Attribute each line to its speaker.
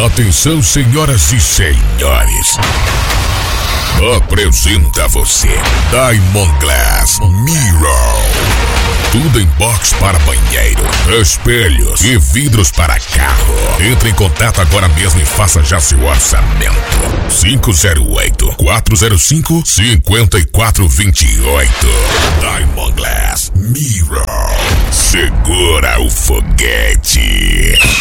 Speaker 1: Atenção, senhoras e senhores. Apresenta a você Diamond Glass Mirror. Tudo em box para banheiro, espelhos e vidros para carro. Entre em contato agora mesmo e faça já seu orçamento. 508-405-5428. Diamond Glass Mirror. Segura o foguete.